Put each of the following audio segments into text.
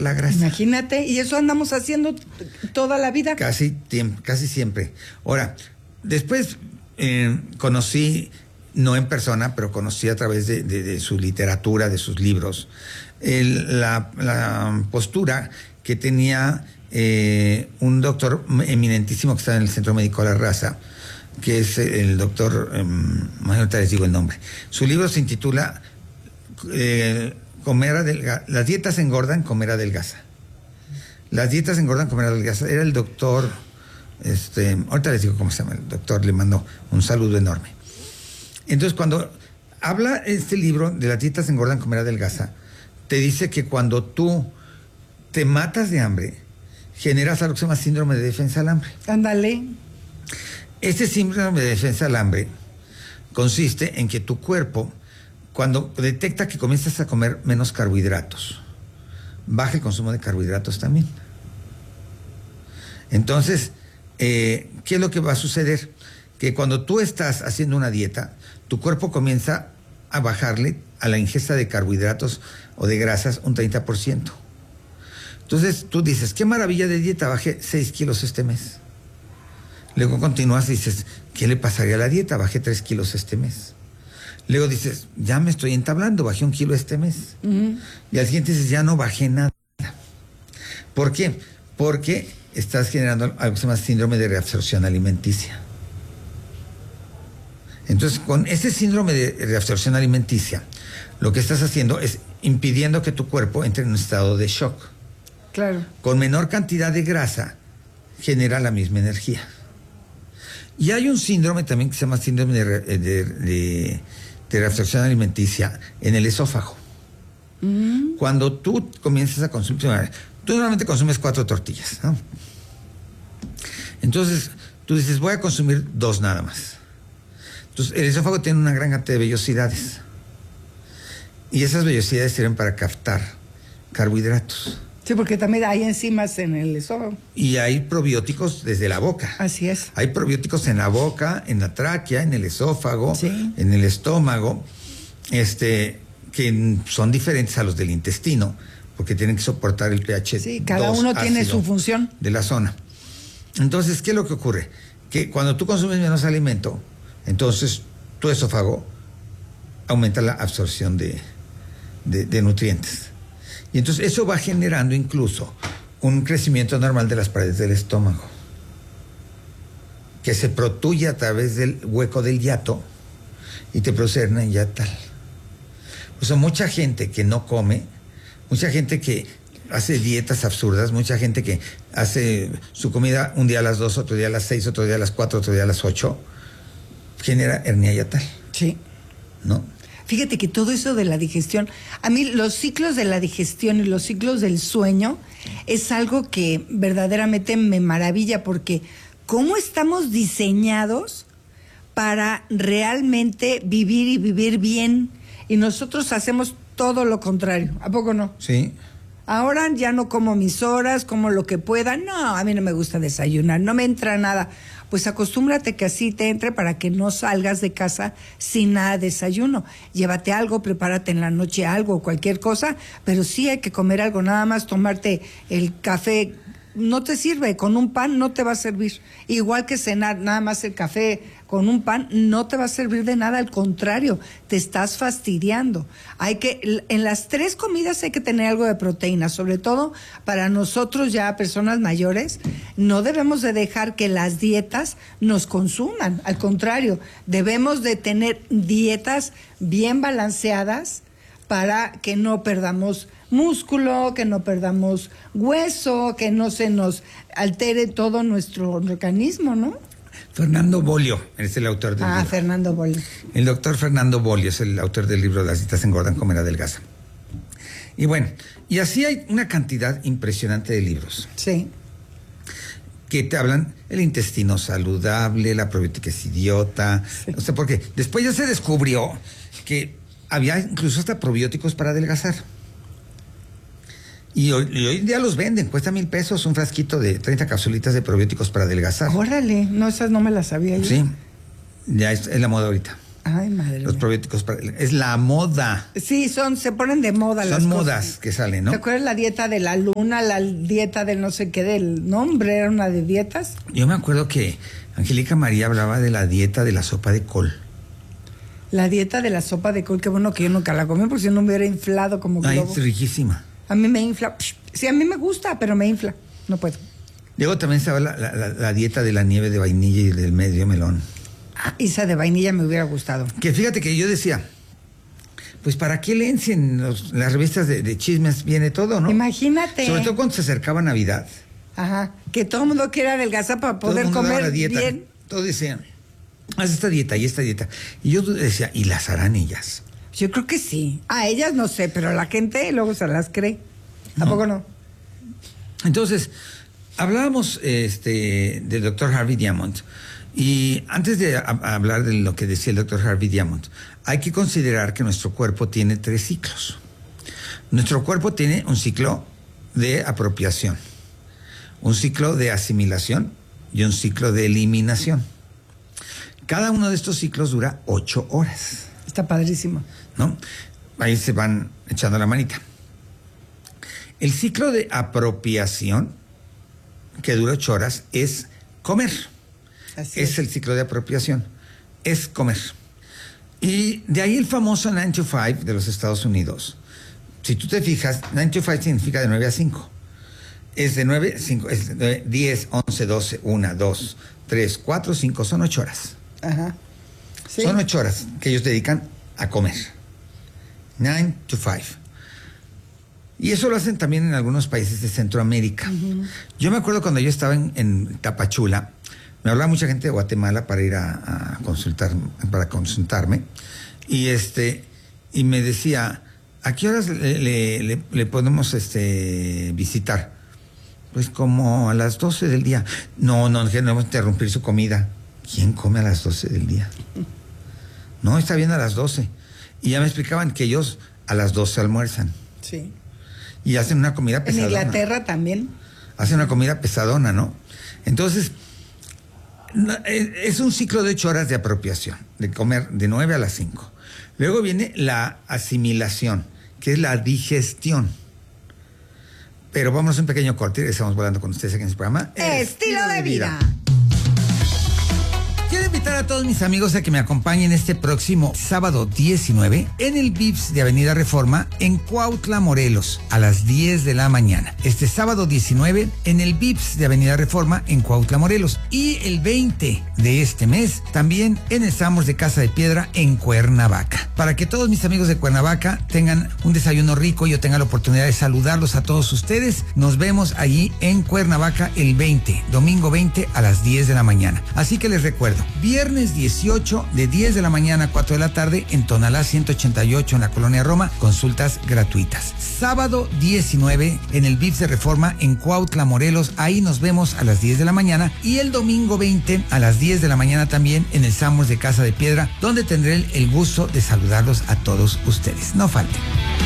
la grasa. Imagínate, y eso andamos haciendo toda la vida. Casi siempre. Ahora, después conocí, no en persona, pero conocí a través de su literatura, de sus libros, la postura que tenía un doctor eminentísimo que está en el Centro Médico de la Raza, que es el doctor, ahorita les digo el nombre. Su libro se intitula Las dietas engordan, comer adelgaza. Las dietas engordan, comer adelgaza. Era el doctor, ahorita les digo cómo se llama el doctor, le mando un saludo enorme. Entonces, cuando habla este libro de las dietas engordan, comer adelgaza, te dice que cuando tú te matas de hambre, generas algo que se llama síndrome de defensa al hambre. Ándale. Este síndrome de defensa al hambre consiste en que tu cuerpo, cuando detecta que comienzas a comer menos carbohidratos, baja el consumo de carbohidratos también. Entonces, ¿qué es lo que va a suceder? Que cuando tú estás haciendo una dieta, tu cuerpo comienza a bajarle a la ingesta de carbohidratos o de grasas un 30%. Entonces tú dices, qué maravilla de dieta, bajé 6 kilos este mes. Luego continúas y dices, ¿qué le pasaría a la dieta? Bajé 3 kilos este mes. Luego dices, ya me estoy entablando, bajé 1 kilo este mes. Y al siguiente dices, ya no bajé nada. ¿Por qué? Porque estás generando algo que se llama síndrome de reabsorción alimenticia. Entonces, con ese síndrome de reabsorción alimenticia, lo que estás haciendo es impidiendo que tu cuerpo entre en un estado de shock. Claro. Con menor cantidad de grasa, genera la misma energía. Y hay un síndrome también que se llama síndrome de reabsorción alimenticia en el esófago. Cuando tú comienzas a consumir, tú normalmente consumes 4 tortillas, ¿no? Entonces, tú dices, voy a consumir 2 nada más. Entonces, el esófago tiene una gran cantidad de vellosidades. Y esas vellosidades sirven para captar carbohidratos. Sí, porque también hay enzimas en el esófago. Y hay probióticos desde la boca. Así es. Hay probióticos en la boca, en la tráquea, en el esófago, sí, en el estómago, que son diferentes a los del intestino, porque tienen que soportar el pH. Sí, cada uno tiene su función. De la zona. Entonces, ¿qué es lo que ocurre? Que cuando tú consumes menos alimento, entonces tu esófago aumenta la absorción de nutrientes. Y entonces eso va generando incluso un crecimiento normal de las paredes del estómago, que se protuye a través del hueco del hiato y te produce hernia hiatal. O sea, mucha gente que no come, mucha gente que hace dietas absurdas, mucha gente que hace su comida un día a las 2, otro día a las 6, otro día a las 4, otro día a las 8, genera hernia hiatal. Sí. ¿No? Fíjate que todo eso de la digestión, a mí los ciclos de la digestión y los ciclos del sueño es algo que verdaderamente me maravilla, porque cómo estamos diseñados para realmente vivir y vivir bien, y nosotros hacemos todo lo contrario. ¿A poco no? Sí. Ahora ya no como mis horas, como lo que pueda. No, a mí no me gusta desayunar, no me entra nada. Pues acostúmbrate que así te entre para que no salgas de casa sin nada de desayuno. Llévate algo, prepárate en la noche algo, cualquier cosa, pero sí hay que comer algo. Nada más tomarte el café no te sirve, con un pan no te va a servir. Igual que cenar, nada más el café con un pan no te va a servir de nada, al contrario, te estás fastidiando. En las 3 comidas hay que tener algo de proteína, sobre todo para nosotros ya personas mayores. No debemos de dejar que las dietas nos consuman, al contrario, debemos de tener dietas bien balanceadas para que no perdamos músculo, que no perdamos hueso, que no se nos altere todo nuestro organismo, ¿no? Fernando Bolio es el autor del libro. Fernando Bolio. El doctor Fernando Bolio es el autor del libro Las dietas engordan, comer adelgaza. Y bueno, y así hay una cantidad impresionante de libros. Sí. Que te hablan el intestino saludable, la probiótica es idiota. Sí. O sea, porque después ya se descubrió que había incluso hasta probióticos para adelgazar. Y hoy día los venden, cuesta $1,000 un frasquito de 30 capsulitas de probióticos para adelgazar. Órale, no, esas no me las sabía yo. Sí, ya es la moda ahorita. Ay, madre Los mía. probióticos es la moda. Sí, se ponen de moda las Son cosas. modas que salen, ¿no? ¿Te acuerdas la dieta de la luna, la dieta del no sé qué, del nombre, era una de dietas? Yo me acuerdo que Angélica María hablaba de la dieta de la sopa de col. La dieta de la sopa de col, qué bueno que yo nunca la comí, porque si no me hubiera inflado como Ay, globo. es riquísima. A mí me infla. Sí, a mí me gusta, pero me infla. No puedo. Luego también estaba la dieta de la nieve de vainilla y del medio melón. Ah, esa de vainilla me hubiera gustado. Que fíjate que yo decía, pues ¿para qué leen si en las revistas de chismes viene todo, no? Imagínate. Sobre todo cuando se acercaba Navidad. Ajá. Que todo el mundo quiera adelgazar para Todo el poder mundo daba comer la dieta. bien. Todos decían, haz esta dieta y esta dieta. Y yo decía, ¿y las harán ellas? Yo creo que sí. A ellas no sé, pero la gente luego se las cree. ¿A poco no? Entonces, hablábamos del doctor Harvey Diamond. Y antes de hablar de lo que decía el doctor Harvey Diamond, hay que considerar que nuestro cuerpo tiene 3 ciclos. Nuestro cuerpo tiene un ciclo de apropiación, un ciclo de asimilación y un ciclo de eliminación. Cada uno de estos ciclos dura 8 horas. Está padrísimo. ¿No? Ahí se van echando la manita. El ciclo de apropiación, que dura 8 horas, es comer. Así Es el ciclo de apropiación, es comer. Y de ahí el famoso 9 to 5 de los Estados Unidos. Si tú te fijas, 9 to 5 significa de 9 a 5. Es de 9, 5, es de 9, 10, 11, 12, 1, 2, 3, 4, 5, son 8 horas. Ajá. Sí. Son 8 horas que ellos dedican a comer. 9 to 5. Y eso lo hacen también en algunos países de Centroamérica. Yo me acuerdo cuando yo estaba en Tapachula, me hablaba mucha gente de Guatemala para ir a consultarme. Y me decía, ¿a qué horas le podemos visitar? Pues como a las 12 del día. No, que no vamos a interrumpir su comida. ¿Quién come a las 12 del día? No, está bien a las 12. Y ya me explicaban que ellos a las 12 almuerzan. Sí. Y hacen una comida En pesadona. Inglaterra también. Hacen una comida pesadona, ¿no? Entonces, es un ciclo de 8 horas de apropiación, de comer de 9 a las 5. Luego viene la asimilación, que es la digestión. Pero vamos a un pequeño corte y estamos volando con ustedes aquí en este programa. Estilo de vida. Quiero invitar a todos mis amigos a que me acompañen este próximo sábado 19 en el VIPS de Avenida Reforma en Cuautla, Morelos, a las 10 de la mañana. Este sábado 19 en el VIPS de Avenida Reforma en Cuautla, Morelos. Y el 20 de este mes también en el Samos de Casa de Piedra en Cuernavaca. Para que todos mis amigos de Cuernavaca tengan un desayuno rico y yo tenga la oportunidad de saludarlos a todos ustedes. Nos vemos allí en Cuernavaca el 20, domingo 20 a las 10 de la mañana. Así que les recuerdo, viernes 18 de 10 de la mañana a 4 de la tarde en Tonalá 188 en la Colonia Roma, consultas gratuitas. Sábado 19 en el VIPS de Reforma en Cuautla, Morelos, ahí nos vemos a las 10 de la mañana y el domingo 20 a las 10 de la mañana también en el Samos de Casa de Piedra, donde tendré el gusto de saludarlos a todos ustedes. No falten.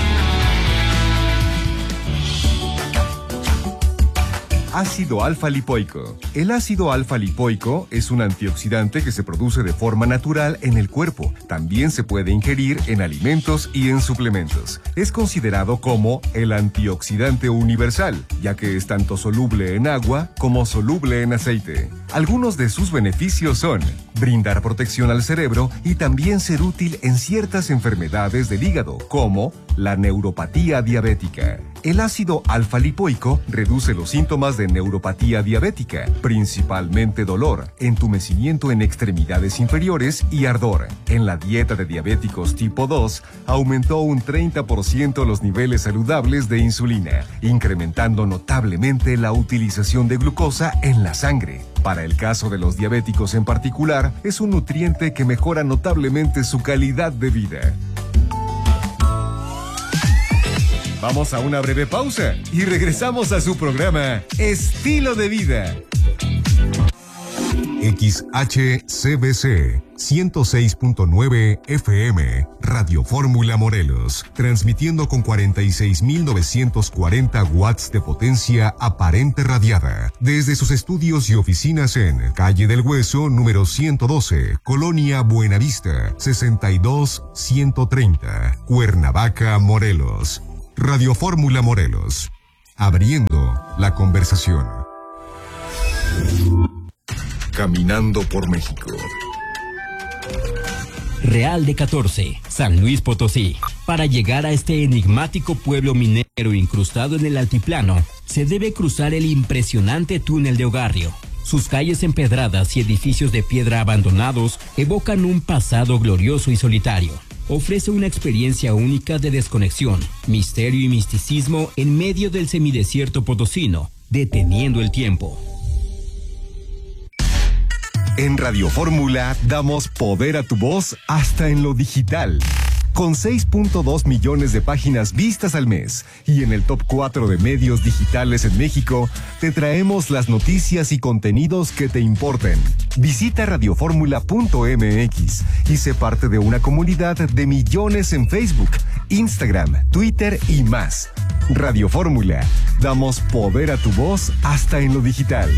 Ácido alfa-lipoico. El ácido alfa-lipoico es un antioxidante que se produce de forma natural en el cuerpo. También se puede ingerir en alimentos y en suplementos. Es considerado como el antioxidante universal, ya que es tanto soluble en agua como soluble en aceite. Algunos de sus beneficios son brindar protección al cerebro y también ser útil en ciertas enfermedades del hígado, como la neuropatía diabética. El ácido alfa-lipoico reduce los síntomas de neuropatía diabética, principalmente dolor, entumecimiento en extremidades inferiores y ardor. En la dieta de diabéticos tipo 2, aumentó un 30% los niveles saludables de insulina, incrementando notablemente la utilización de glucosa en la sangre. Para el caso de los diabéticos en particular, es un nutriente que mejora notablemente su calidad de vida. Vamos a una breve pausa y regresamos a su programa Estilo de Vida. XHCBC 106.9 FM, Radio Fórmula Morelos, transmitiendo con 46.940 watts de potencia aparente radiada, desde sus estudios y oficinas en Calle del Hueso, número 112, Colonia Buenavista, 62130, Cuernavaca, Morelos. Radio Fórmula Morelos, abriendo la conversación. Caminando por México. Real de 14, San Luis Potosí. Para llegar a este enigmático pueblo minero incrustado en el altiplano, se debe cruzar el impresionante túnel de Ogarrio. Sus calles empedradas y edificios de piedra abandonados evocan un pasado glorioso y solitario. Ofrece una experiencia única de desconexión, misterio y misticismo en medio del semidesierto potosino, deteniendo el tiempo. En Radio Fórmula damos poder a tu voz hasta en lo digital. Con 6.2 millones de páginas vistas al mes y en el top 4 de medios digitales en México, te traemos las noticias y contenidos que te importen. Visita radioformula.mx y sé parte de una comunidad de millones en Facebook, Instagram, Twitter y más. Radio Fórmula, damos poder a tu voz hasta en lo digital.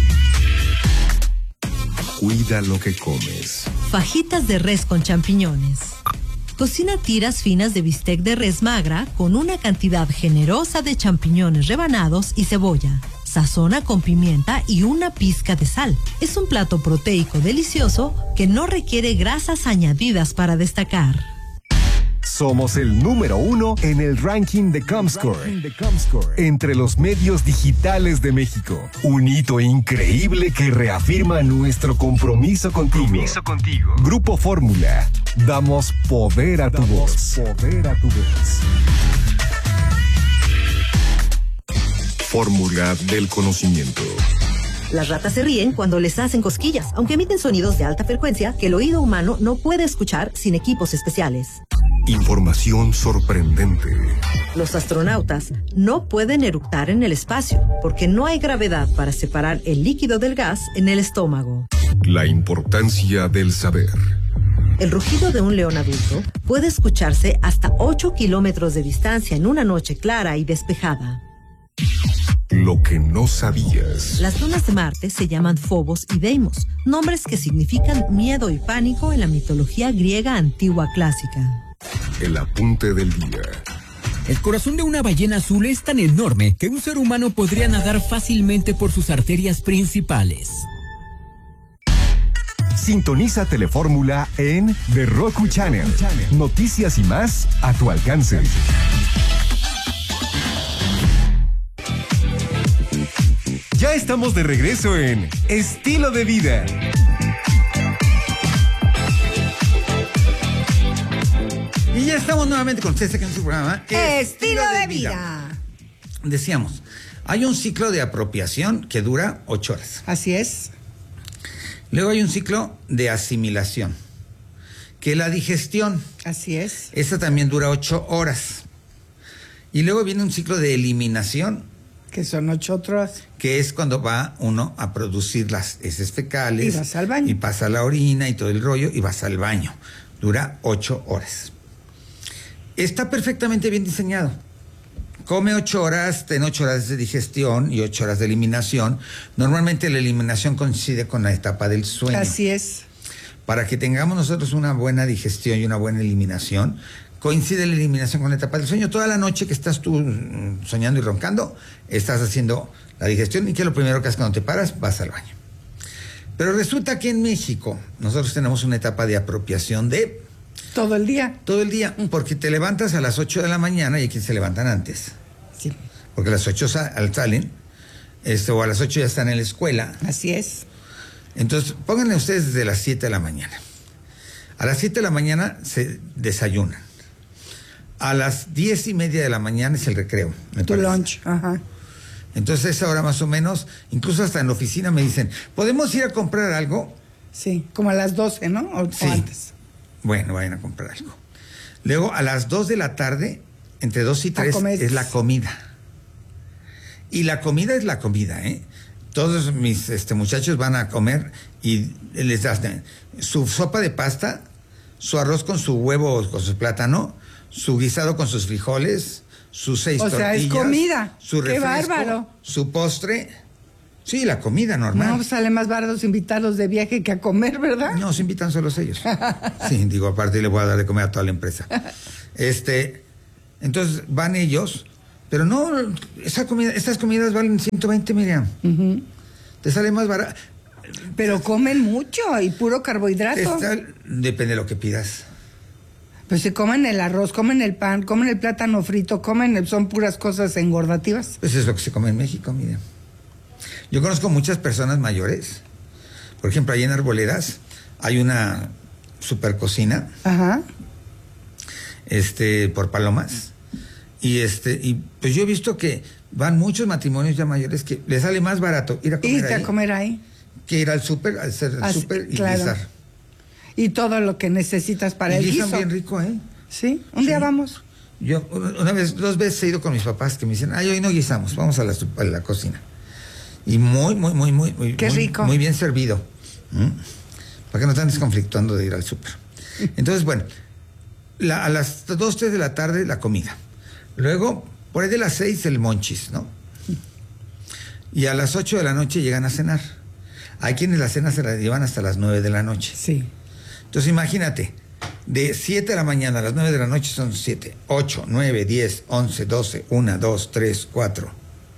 Cuida lo que comes. Fajitas de res con champiñones. Cocina tiras finas de bistec de res magra con una cantidad generosa de champiñones rebanados y cebolla. Sazona con pimienta y una pizca de sal. Es un plato proteico delicioso que no requiere grasas añadidas para destacar. Somos el número 1 en el ranking de Comscore, entre los medios digitales de México. Un hito increíble que reafirma nuestro compromiso contigo. Grupo Fórmula, damos poder a tu voz. Fórmula del conocimiento. Las ratas se ríen cuando les hacen cosquillas, aunque emiten sonidos de alta frecuencia que el oído humano no puede escuchar sin equipos especiales. Información sorprendente. Los astronautas no pueden eructar en el espacio porque no hay gravedad para separar el líquido del gas en el estómago. La importancia del saber. El rugido de un león adulto puede escucharse hasta 8 kilómetros de distancia en una noche clara y despejada. Lo que no sabías. Las lunas de Marte se llaman Phobos y Deimos, nombres que significan miedo y pánico en la mitología griega antigua clásica. El apunte del día. El corazón de una ballena azul es tan enorme que un ser humano podría nadar fácilmente por sus arterias principales. Sintoniza Telefórmula en The Roku Channel. Noticias y más a tu alcance. Ya estamos de regreso en Estilo de Vida. Y ya estamos nuevamente con ustedes aquí en su programa Estilo de Vida. Decíamos, hay un ciclo de apropiación que dura 8 horas. Así es. Luego hay un ciclo de asimilación, que es la digestión. Así es. Esta también dura 8 horas. Y luego viene un ciclo de eliminación, Que son 8 horas. que es cuando va uno a producir las heces fecales. Y vas al baño. Y pasa la orina y todo el rollo y vas al baño. Dura 8 horas. Está perfectamente bien diseñado. Come 8 horas, ten 8 horas de digestión y 8 horas de eliminación. Normalmente la eliminación coincide con la etapa del sueño. Así es. Para que tengamos nosotros una buena digestión y una buena eliminación, coincide la eliminación con la etapa del sueño. Toda la noche que estás tú soñando y roncando, estás haciendo la digestión y que lo primero que haces cuando te paras, vas al baño. Pero resulta que en México nosotros tenemos una etapa de apropiación de... Todo el día. Todo el día, porque te levantas a las 8 de la mañana y hay quienes se levantan antes. Sí. Porque a las 8 salen, o a las 8 ya están en la escuela. Así es. Entonces, pónganle ustedes desde las 7 de la mañana. A las 7 de la mañana se desayunan. A las 10:30 de la mañana es el recreo. Tu lunch. Ajá. Entonces, esa hora más o menos, incluso hasta en la oficina me dicen, ¿podemos ir a comprar algo? Sí, como a las 12, ¿no? O Sí. antes. Bueno, vayan a comprar algo. Luego, a las 2 de la tarde, entre 2 y 3, comer. es la comida. Y la comida es la comida, ¿eh? todos mis muchachos van a comer y les das su sopa de pasta, su arroz con su huevo, con su plátano, su guisado con sus frijoles, sus 6 tortillas. O sea, es comida. Su refresco, ¡qué bárbaro! Su postre. Sí, la comida normal. No, pues sale más barato invitarlos de viaje que a comer, ¿verdad? No, se invitan solos ellos. Sí, digo, aparte le voy a dar de comer a toda la empresa. Entonces van ellos, pero no, estas comidas valen 120, Miriam. Te sale más barato. Pero comen mucho y puro carbohidrato. Depende de lo que pidas. Pues se comen el arroz, comen el pan, comen el plátano frito, son puras cosas engordativas. Pues es lo que se come en México, Miriam. Yo conozco muchas personas mayores. Por ejemplo, ahí en Arboledas hay una super cocina. Por Palomas. Y pues yo he visto que van muchos matrimonios ya mayores que les sale más barato ir a comer ahí que ir al súper, hacer el súper y guisar. Y todo lo que necesitas para el guiso. Y bien rico, ¿eh? Sí, un día vamos. Yo 2 veces he ido con mis papás que me dicen, hoy no guisamos, vamos a la cocina. Y muy qué rico. Muy bien servido. Para que no estén desconflictuando de ir al súper. Entonces, bueno, a las 2, 3 de la tarde la comida. Luego, por ahí de las 6 el monchis, ¿no? Y a las 8 de la noche llegan a cenar. Hay quienes la cena se la llevan hasta las 9 de la noche. Sí. Entonces imagínate, de 7 de la mañana a las 9 de la noche son 7, 8, 9, 10, 11, 12, 1, 2, 3, 4,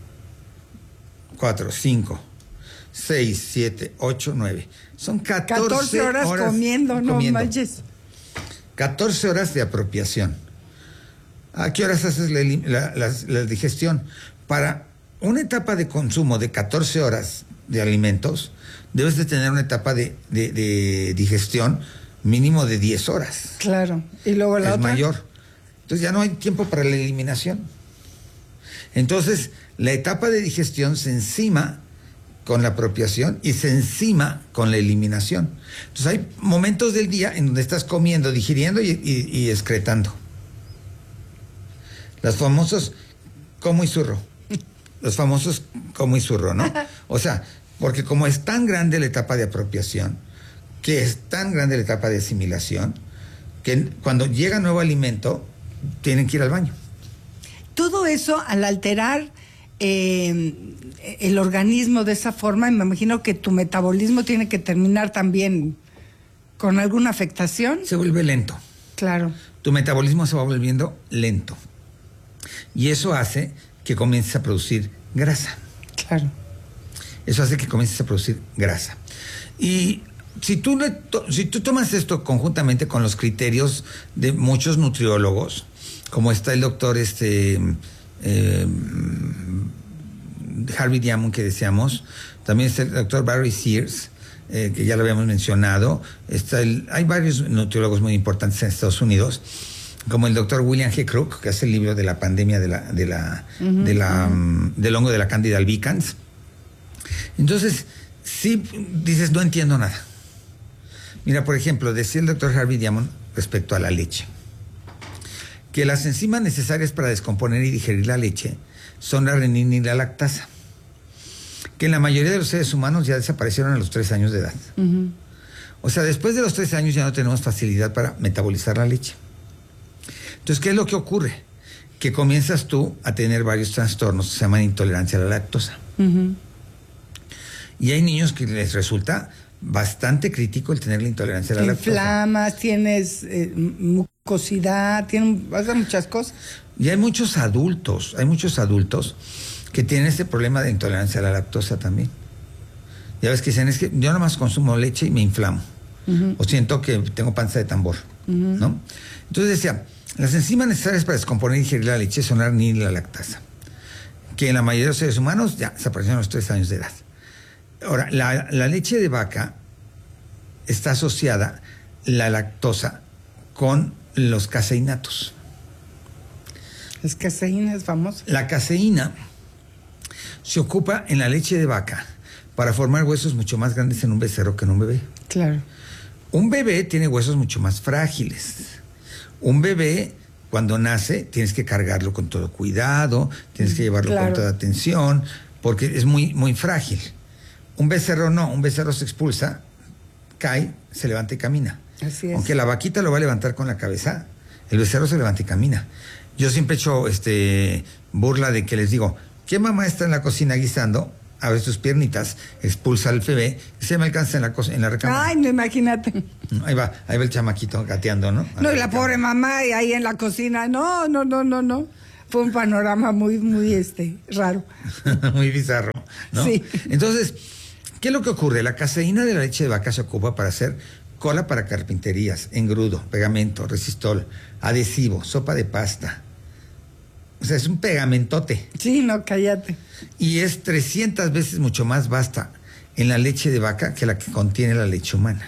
5, 6, 7, 8, 9. Son 14 horas comiendo, no manches. 14 horas de apropiación. ¿A qué horas haces la digestión? Para una etapa de consumo de 14 horas de alimentos, debes de tener una etapa de digestión mínimo de 10 horas. Claro. Y luego la otra. Es mayor. Entonces ya no hay tiempo para la eliminación. Entonces, la etapa de digestión se encima con la apropiación y se encima con la eliminación. Entonces hay momentos del día en donde estás comiendo, digiriendo y excretando. Los famosos como y zurro. Los famosos como y zurro, ¿no? O sea, porque como es tan grande la etapa de apropiación, que es tan grande la etapa de asimilación, que cuando llega nuevo alimento, tienen que ir al baño. Todo eso, al alterar el organismo de esa forma, me imagino que tu metabolismo tiene que terminar también con alguna afectación. Se vuelve lento. Claro. Tu metabolismo se va volviendo lento. Y eso hace que comiences a producir grasa. Claro. Eso hace que comiences a producir grasa. Y si tú tomas esto conjuntamente con los criterios de muchos nutriólogos, como está el doctor Harvey Diamond que decíamos, también está el doctor Barry Sears, que ya lo habíamos mencionado, hay varios nutriólogos muy importantes en Estados Unidos, como el doctor William G. Crook, que hace el libro de la pandemia del hongo de la Candida albicans. Entonces, sí dices, no entiendo nada. Mira, por ejemplo, decía el doctor Harvey Diamond respecto a la leche, que las enzimas necesarias para descomponer y digerir la leche son la renina y la lactasa, que en la mayoría de los seres humanos ya desaparecieron a los 3 años de edad. O sea, después de los 3 años ya no tenemos facilidad para metabolizar la leche. Entonces, ¿qué es lo que ocurre? Que comienzas tú a tener varios trastornos que se llaman intolerancia a la lactosa. Y hay niños que les resulta bastante crítico el tener la intolerancia a la lactosa. Inflamas, tienes mucosidad, pasan muchas cosas. Y hay muchos adultos que tienen este problema de intolerancia a la lactosa también. Ya ves que dicen, es que yo nomás consumo leche y me inflamo. O siento que tengo panza de tambor, ¿no? Entonces decía, las enzimas necesarias para descomponer y digerir la leche son la renina y la lactasa, que en la mayoría de los seres humanos ya desaparecieron a los 3 años de edad. Ahora, la leche de vaca está asociada, la lactosa, con los caseinatos. ¿Las caseínas famosas? La caseína se ocupa en la leche de vaca para formar huesos mucho más grandes en un becerro que en un bebé. Claro. Un bebé tiene huesos mucho más frágiles. Un bebé, cuando nace, tienes que cargarlo con todo cuidado, tienes que llevarlo con toda atención, porque es muy, muy frágil. Un becerro no, un becerro se expulsa, cae, se levanta y camina. Así es. Aunque la vaquita lo va a levantar con la cabeza, el becerro se levanta y camina. Yo siempre he hecho burla de que les digo, ¿qué mamá está en la cocina guisando? Abre sus piernitas, expulsa al bebé y se me alcanza en la recámara. Ay, no, imagínate. Ahí va el chamaquito gateando, ¿no? No, y la pobre mamá ahí en la cocina. No. Fue un panorama muy raro. Muy bizarro, ¿no? Sí. Entonces, ¿qué es lo que ocurre? La caseína de la leche de vaca se ocupa para hacer cola para carpinterías, engrudo, pegamento, resistol, adhesivo, sopa de pasta. O sea, es un pegamentote. Sí, no, cállate. Y es 300 veces mucho más vasta en la leche de vaca que la que contiene la leche humana.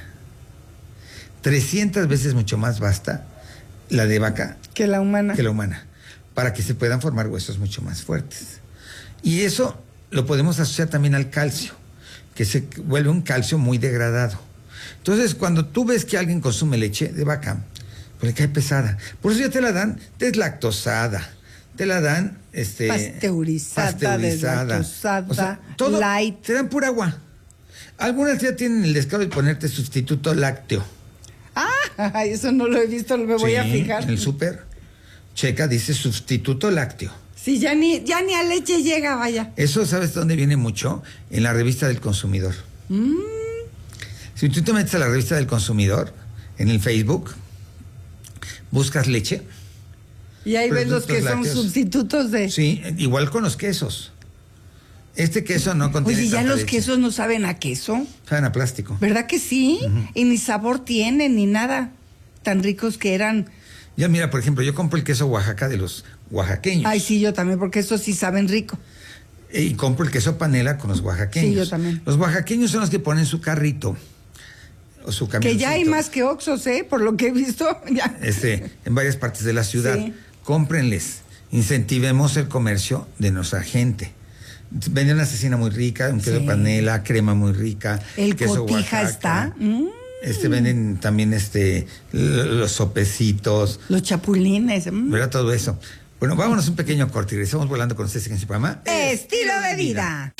300 veces mucho más vasta la de vaca que la humana. Para que se puedan formar huesos mucho más fuertes. Y eso lo podemos asociar también al calcio, que se vuelve un calcio muy degradado. Entonces, cuando tú ves que alguien consume leche de vaca, pues le cae pesada. Por eso ya te la dan deslactosada, te la dan pasteurizada, deslactosada, o sea, todo, light. te dan pura agua. Algunas ya tienen el descaro de ponerte sustituto lácteo. Ah, eso no lo he visto, me voy a fijar. En el súper, checa, dice sustituto lácteo. Sí, ya ni a leche llega, vaya. Eso, ¿sabes dónde viene mucho? En la revista del consumidor. Si tú te metes a la revista del consumidor, en el Facebook, buscas leche. Y ahí ves los que lácteos son sustitutos de... Sí, igual con los quesos. Este queso no contiene Oye, ya tanta los leche. quesos no saben a queso. Saben a plástico. ¿Verdad que sí? Y ni sabor tienen, ni nada. Tan ricos que eran. Ya mira, por ejemplo, yo compro el queso Oaxaca de los oaxaqueños. Ay, sí, yo también, porque esos sí saben rico. Y compro el queso panela con los oaxaqueños. Sí, yo también. Los oaxaqueños son los que ponen su carrito o su camioncito. Que ya hay más que Oxxos, por lo que he visto. Ya. En varias partes de la ciudad. Sí. Cómprenles. Incentivemos el comercio de nuestra gente. Venden una cecina muy rica, un queso panela, crema muy rica. El queso cotija Oaxaca. Está. Venden también los sopecitos. Los chapulines. ¿Verdad? Todo eso. Bueno, vámonos un pequeño corte y regresamos volando con ustedes en su programa Estilo de Vida.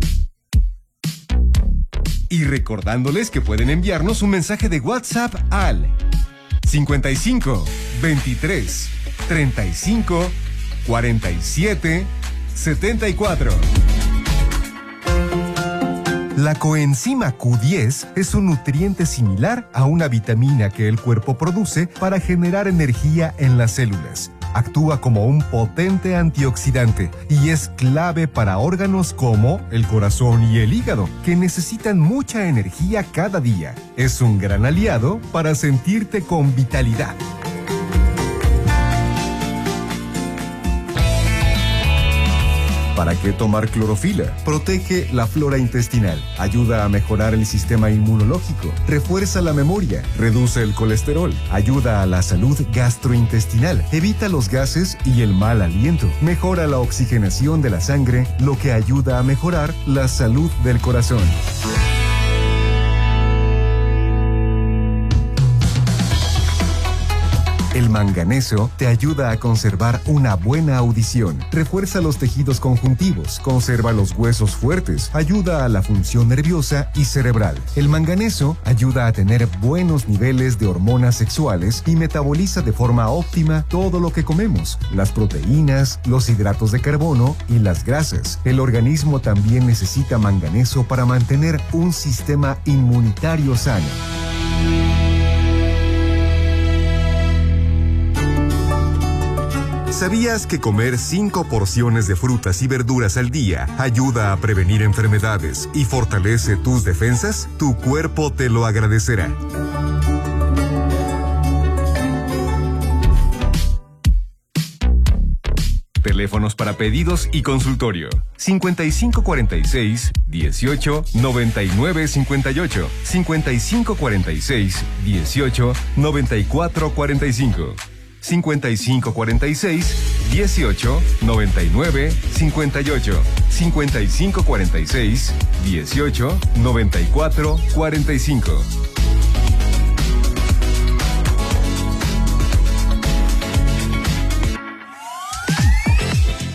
Y recordándoles que pueden enviarnos un mensaje de WhatsApp al 55 23 35 47 74. La coenzima Q10 es un nutriente similar a una vitamina que el cuerpo produce para generar energía en las células. Actúa como un potente antioxidante y es clave para órganos como el corazón y el hígado, que necesitan mucha energía cada día. Es un gran aliado para sentirte con vitalidad. ¿Para qué tomar clorofila? Protege la flora intestinal, ayuda a mejorar el sistema inmunológico, refuerza la memoria, reduce el colesterol, ayuda a la salud gastrointestinal, evita los gases y el mal aliento, mejora la oxigenación de la sangre, lo que ayuda a mejorar la salud del corazón. El manganeso te ayuda a conservar una buena audición, refuerza los tejidos conjuntivos, conserva los huesos fuertes, ayuda a la función nerviosa y cerebral. El manganeso ayuda a tener buenos niveles de hormonas sexuales y metaboliza de forma óptima todo lo que comemos, las proteínas, los hidratos de carbono y las grasas. El organismo también necesita manganeso para mantener un sistema inmunitario sano. ¿Sabías que comer 5 porciones de frutas y verduras al día ayuda a prevenir enfermedades y fortalece tus defensas? Tu cuerpo te lo agradecerá. Teléfonos para pedidos y consultorio: 5546 18 99 58, 5546 18 94 45. 5546 18 99 58, 5546 18 94 45.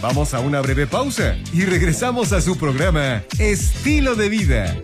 Vamos a una breve pausa y regresamos a su programa Estilo de Vida.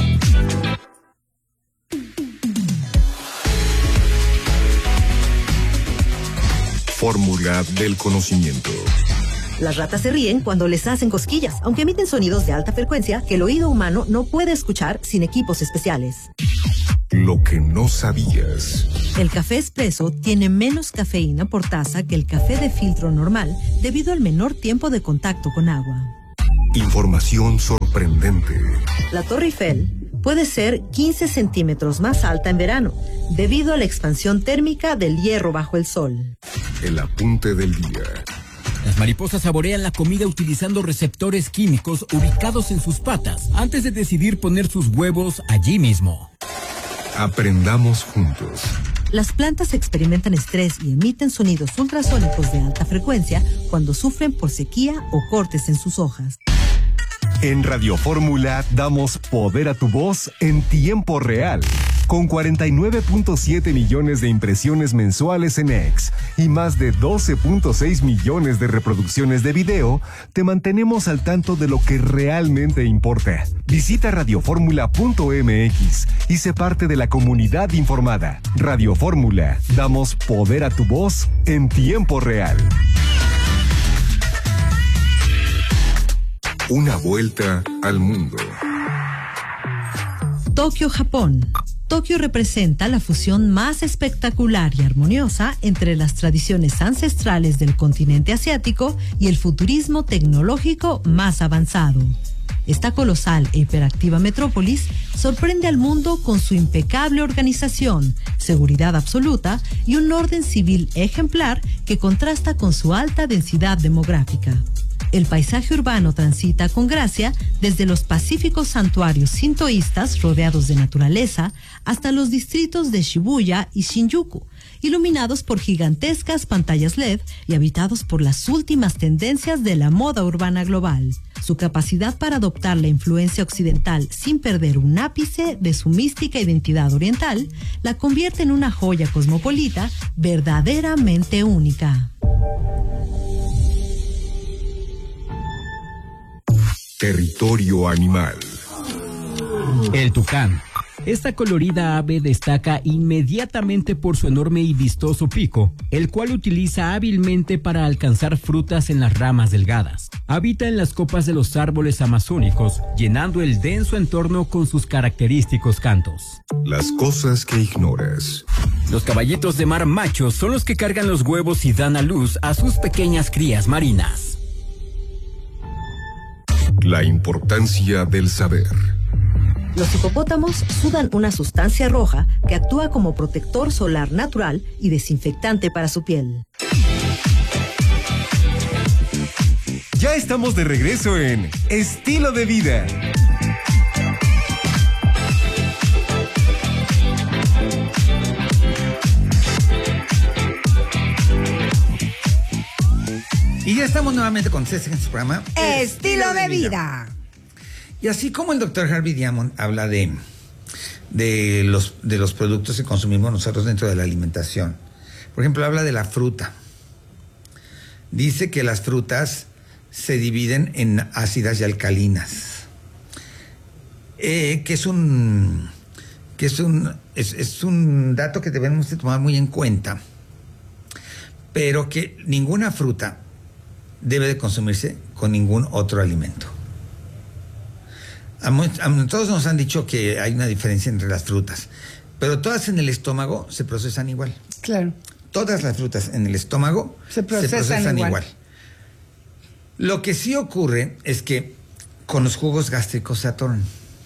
Fórmula del conocimiento. Las ratas se ríen cuando les hacen cosquillas, aunque emiten sonidos de alta frecuencia que el oído humano no puede escuchar sin equipos especiales. Lo que no sabías. El café expreso tiene menos cafeína por taza que el café de filtro normal debido al menor tiempo de contacto con agua. Información sorprendente. La Torre Eiffel puede ser 15 centímetros más alta en verano debido a la expansión térmica del hierro bajo el sol. El apunte del día. Las mariposas saborean la comida utilizando receptores químicos ubicados en sus patas antes de decidir poner sus huevos allí mismo. Aprendamos juntos. Las plantas experimentan estrés y emiten sonidos ultrasónicos de alta frecuencia cuando sufren por sequía o cortes en sus hojas. En Radio Fórmula damos poder a tu voz en tiempo real. Con 49.7 millones de impresiones mensuales en X y más de 12.6 millones de reproducciones de video, te mantenemos al tanto de lo que realmente importa. Visita radioformula.mx y sé parte de la comunidad informada. Radio Fórmula, damos poder a tu voz en tiempo real. Una vuelta al mundo. Tokio, Japón. Tokio representa la fusión más espectacular y armoniosa entre las tradiciones ancestrales del continente asiático y el futurismo tecnológico más avanzado. Esta colosal e hiperactiva metrópolis sorprende al mundo con su impecable organización, seguridad absoluta y un orden civil ejemplar que contrasta con su alta densidad demográfica. El paisaje urbano transita con gracia desde los pacíficos santuarios sintoístas rodeados de naturaleza hasta los distritos de Shibuya y Shinjuku, iluminados por gigantescas pantallas LED y habitados por las últimas tendencias de la moda urbana global. Su capacidad para adoptar la influencia occidental sin perder un ápice de su mística identidad oriental la convierte en una joya cosmopolita verdaderamente única. Territorio animal. El tucán. Esta colorida ave destaca inmediatamente por su enorme y vistoso pico, el cual utiliza hábilmente para alcanzar frutas en las ramas delgadas. Habita en las copas de los árboles amazónicos, llenando el denso entorno con sus característicos cantos. Las cosas que ignoras. Los caballitos de mar machos son los que cargan los huevos y dan a luz a sus pequeñas crías marinas. La importancia del saber. Los hipopótamos sudan una sustancia roja que actúa como protector solar natural y desinfectante para su piel. Ya estamos de regreso en Estilo de Vida. Y ya estamos nuevamente con ustedes en su programa Estilo de Vida. Y así como el doctor Harvey Diamond habla de los productos que consumimos nosotros dentro de la alimentación. Por ejemplo, habla de la fruta. Dice que las frutas se dividen en ácidas y alcalinas. Que es un dato que debemos de tomar muy en cuenta. Pero que ninguna fruta debe de consumirse con ningún otro alimento. A todos nos han dicho que hay una diferencia entre las frutas, pero todas en el estómago se procesan igual. Claro. Todas las frutas en el estómago se procesan igual. Lo que sí ocurre es que con los jugos gástricos se atoran.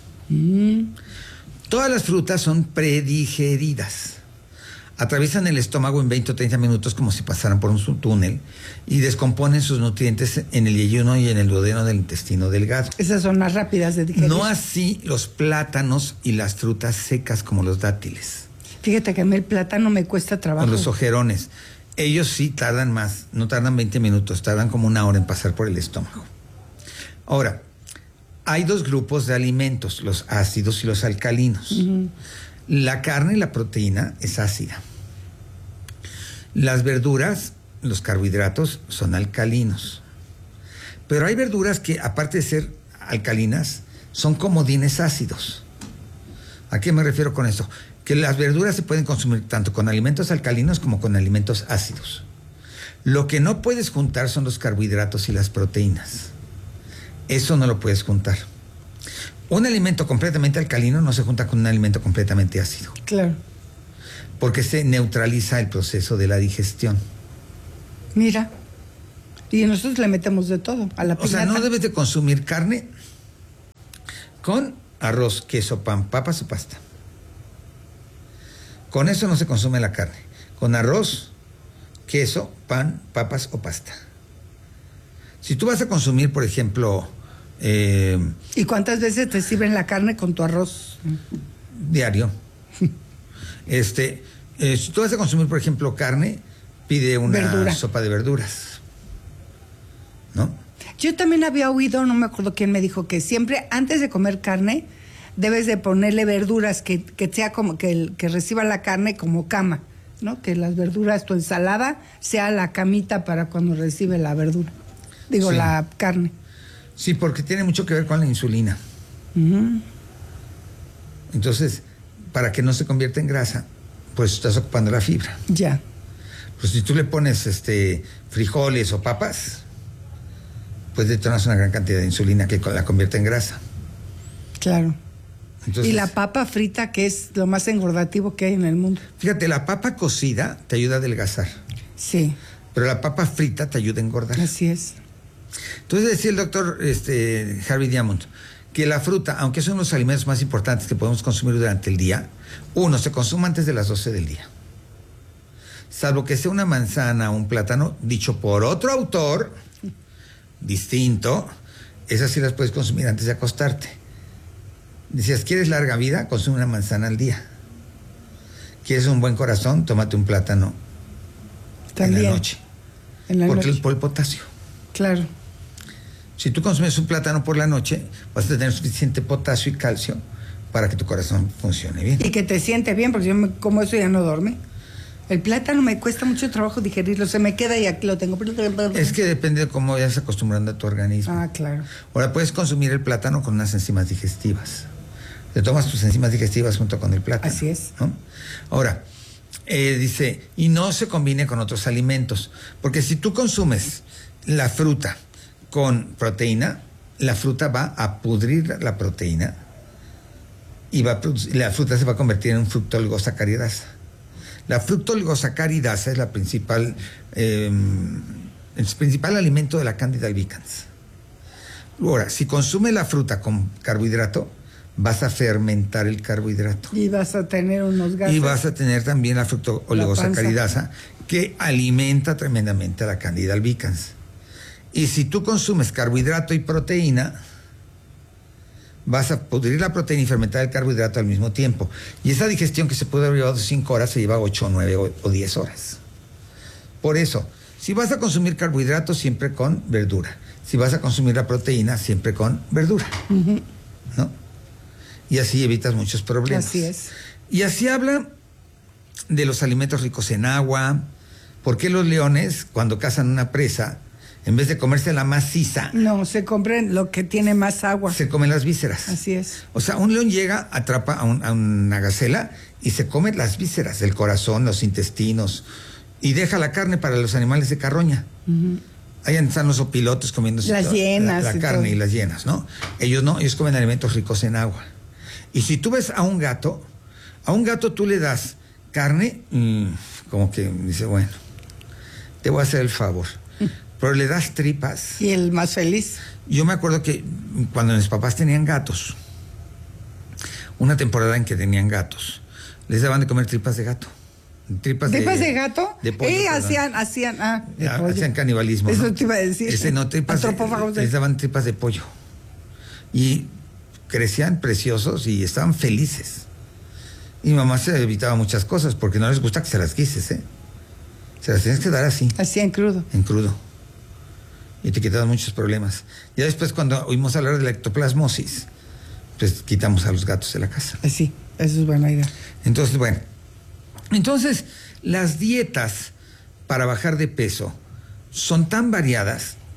Todas las frutas son predigeridas. Atraviesan el estómago en 20 o 30 minutos como si pasaran por un túnel y descomponen sus nutrientes en el yeyuno y en el duodeno del intestino delgado. Esas son más rápidas de digerir. No así los plátanos y las frutas secas como los dátiles. Fíjate que a mí el plátano me cuesta trabajo. O los ojerones. Ellos sí tardan más, no tardan 20 minutos, tardan como 1 hora en pasar por el estómago. Ahora, hay 2 grupos de alimentos, los ácidos y los alcalinos. La carne y la proteína es ácida. Las verduras, los carbohidratos, son alcalinos. Pero hay verduras que, aparte de ser alcalinas, son comodines ácidos. ¿A qué me refiero con esto? Que las verduras se pueden consumir tanto con alimentos alcalinos como con alimentos ácidos. Lo que no puedes juntar son los carbohidratos y las proteínas. Eso no lo puedes juntar. Un alimento completamente alcalino no se junta con un alimento completamente ácido. Claro. Porque se neutraliza el proceso de la digestión. Mira. Y nosotros le metemos de todo a la piñata. O sea, no debes de consumir carne con arroz, queso, pan, papas o pasta. Con eso no se consume la carne. Con arroz, queso, pan, papas o pasta. Si tú vas a consumir, por ejemplo... ¿Y cuántas veces te sirven la carne con tu arroz? Diario. Si tú vas a consumir, por ejemplo, carne, pide una sopa de verduras. ¿No? Yo también había oído, no me acuerdo quién me dijo, que siempre antes de comer carne debes de ponerle verduras que sea como que reciba la carne como cama, ¿no? Que las verduras, tu ensalada, sea la camita para cuando recibe la verdura. Digo, sí. La carne. Sí, porque tiene mucho que ver con la insulina. Entonces, para que no se convierta en grasa, pues estás ocupando la fibra. Ya. Pues si tú le pones frijoles o papas, pues detonas una gran cantidad de insulina que la convierte en grasa. Claro. Entonces, y la papa frita, que es lo más engordativo que hay en el mundo. Fíjate, la papa cocida te ayuda a adelgazar. Sí. Pero la papa frita te ayuda a engordar. Así es. Entonces decía el doctor Harvey Diamond que la fruta, aunque es uno de los alimentos más importantes que podemos consumir durante el día, se consume antes de las 12 del día. Salvo que sea una manzana o un plátano, dicho por otro autor distinto, esas sí las puedes consumir antes de acostarte. Decías, ¿quieres larga vida? Consume una manzana al día. ¿Quieres un buen corazón? Tómate un plátano también en la noche. Por el potasio. Claro. Si tú consumes un plátano por la noche, vas a tener suficiente potasio y calcio para que tu corazón funcione bien. Y que te siente bien, porque yo como eso ya no duerme. El plátano me cuesta mucho trabajo digerirlo, se me queda y aquí lo tengo. Es que depende de cómo vayas acostumbrando a tu organismo. Ah, claro. Ahora puedes consumir el plátano con unas enzimas digestivas. Te tomas tus enzimas digestivas junto con el plátano. Así es. ¿No? Ahora, dice, y no se combine con otros alimentos, porque si tú consumes la fruta con proteína, la fruta va a pudrir la proteína y la fruta se va a convertir en un fructooligosacaridasa. La fructooligosacaridasa es el principal alimento de la Candida albicans. Ahora, si consumes la fruta con carbohidrato, vas a fermentar el carbohidrato. Y vas a tener unos gases. Y vas a tener también la fructooligosacaridasa, que alimenta tremendamente a la Candida albicans. Y si tú consumes carbohidrato y proteína, vas a pudrir la proteína y fermentar el carbohidrato al mismo tiempo. Y esa digestión que se puede haber llevado 5 horas se lleva 8, 9 o 10 horas. Por eso, si vas a consumir carbohidratos, siempre con verdura. Si vas a consumir la proteína, siempre con verdura. ¿No? Y así evitas muchos problemas. Así es. Y así habla de los alimentos ricos en agua. ¿Por qué los leones, cuando cazan una presa, en vez de comerse la maciza, no, se comen lo que tiene más agua? Se comen las vísceras. Así es. O sea, un león llega, atrapa a una gacela y se come las vísceras, el corazón, los intestinos, y deja la carne para los animales de carroña. Ahí están los opilotes comiéndose las hienas, la carne y las hienas, ¿no? Ellos no, ellos comen alimentos ricos en agua. Y si tú ves a un gato tú le das carne, como que dice, bueno, te voy a hacer el favor. Pero le das tripas. Y el más feliz. Yo me acuerdo que cuando mis papás tenían gatos, una temporada en que tenían gatos, les daban de comer tripas de gato. ¿Tripas de gato? De pollo. Hacían canibalismo. Eso ¿no? te iba a decir. Les daban tripas de pollo. Y crecían preciosos y estaban felices. Y mi mamá se evitaba muchas cosas porque no les gusta que se las quises, ¿eh? Se las tienes que dar así. Así en crudo. En crudo. Y te quitaban muchos problemas. Ya después, cuando oímos hablar de la ectoplasmosis, pues quitamos a los gatos de la casa. Sí, eso es buena idea. Entonces, bueno. Entonces, las dietas para bajar de peso son tan variadas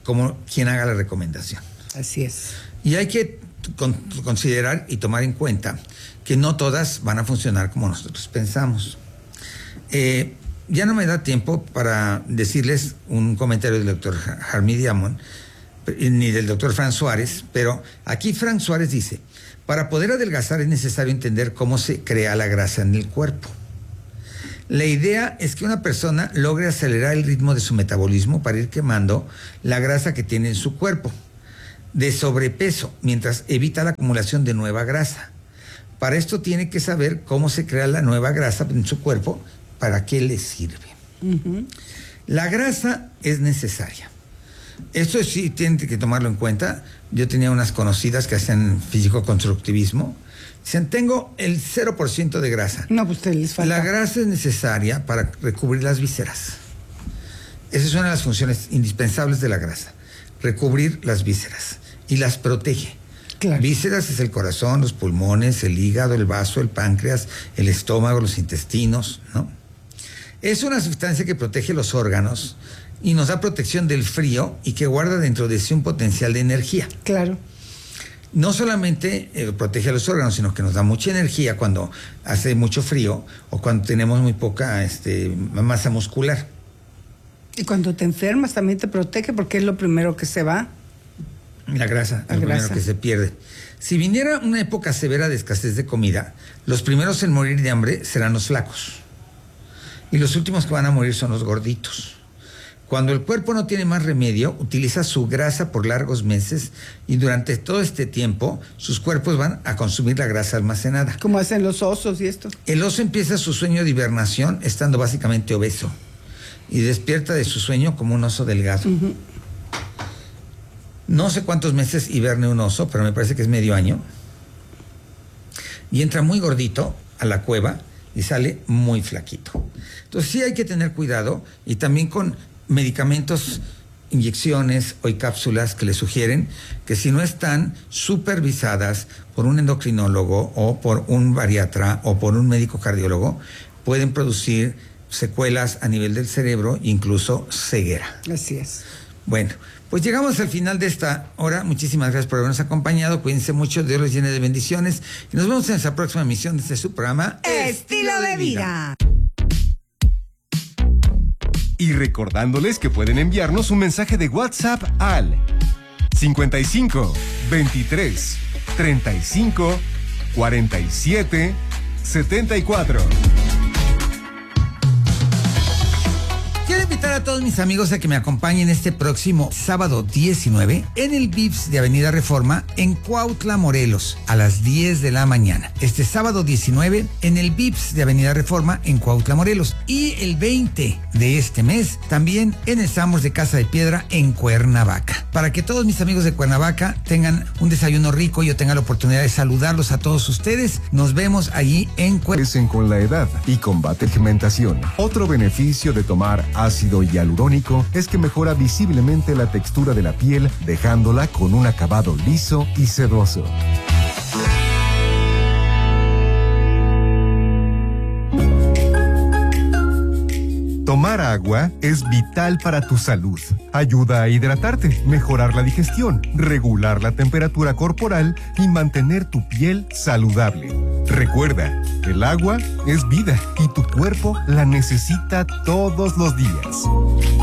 como quien haga la recomendación. Así es. Y hay que considerar y tomar en cuenta que no todas van a funcionar como nosotros pensamos. Ya no me da tiempo para decirles un comentario del doctor Harmy Diamond, ni del doctor Frank Suárez, pero aquí Frank Suárez dice: para poder adelgazar es necesario entender cómo se crea la grasa en el cuerpo. La idea es que una persona logre acelerar el ritmo de su metabolismo para ir quemando la grasa que tiene en su cuerpo de sobrepeso, mientras evita la acumulación de nueva grasa. Para esto tiene que saber cómo se crea la nueva grasa en su cuerpo, para qué le sirve. Uh-huh. La grasa es necesaria. Esto sí tienen que tomarlo en cuenta. Yo tenía unas conocidas que hacen físico-constructivismo. Dicen, tengo el 0% de grasa. No, pues te les falta. La grasa es necesaria para recubrir las vísceras. Esa es una de las funciones indispensables de la grasa. Recubrir las vísceras. Y las protege. Claro. Vísceras es el corazón, los pulmones, el hígado, el vaso, el páncreas, el estómago, los intestinos, ¿no? Es una sustancia que protege los órganos y nos da protección del frío y que guarda dentro de sí un potencial de energía. Claro. No solamente protege a los órganos, sino que nos da mucha energía cuando hace mucho frío o cuando tenemos muy poca masa muscular. Y cuando te enfermas también te protege, porque es lo primero que se va. La grasa, es lo primero que se pierde. Si viniera una época severa de escasez de comida, los primeros en morir de hambre serán los flacos. Y los últimos que van a morir son los gorditos. Cuando el cuerpo no tiene más remedio, utiliza su grasa por largos meses y durante todo este tiempo sus cuerpos van a consumir la grasa almacenada. Como hacen los osos y esto. El oso empieza su sueño de hibernación estando básicamente obeso y despierta de su sueño como un oso delgado. Uh-huh. No sé cuántos meses hiberne un oso, pero me parece que es medio año. Y entra muy gordito a la cueva y sale muy flaquito. Entonces sí hay que tener cuidado, y también con medicamentos, inyecciones o cápsulas que le sugieren que si no están supervisadas por un endocrinólogo o por un bariatra o por un médico cardiólogo, pueden producir secuelas a nivel del cerebro, incluso ceguera. Así es. Bueno, pues llegamos al final de esta hora. Muchísimas gracias por habernos acompañado. Cuídense mucho, Dios los llene de bendiciones. Y nos vemos en nuestra próxima emisión de este su programa Estilo de Vida. Y recordándoles que pueden enviarnos un mensaje de WhatsApp al 55 23 35 47 74. Quiero invitar a todos mis amigos a que me acompañen este próximo sábado 19 en el VIPS de Avenida Reforma en Cuautla, Morelos, a las 10 de la mañana. Este sábado 19 en el VIPS de Avenida Reforma en Cuautla, Morelos. Y el 20 de este mes también en el Samos de Casa de Piedra en Cuernavaca. Para que todos mis amigos de Cuernavaca tengan un desayuno rico y yo tenga la oportunidad de saludarlos a todos ustedes. Nos vemos allí en Crecen con la edad y combate pigmentación. Otro beneficio de tomar ácido hialurónico es que mejora visiblemente la textura de la piel, dejándola con un acabado liso y sedoso. Tomar agua es vital para tu salud. Ayuda a hidratarte, mejorar la digestión, regular la temperatura corporal y mantener tu piel saludable. Recuerda, el agua es vida y tu cuerpo la necesita todos los días.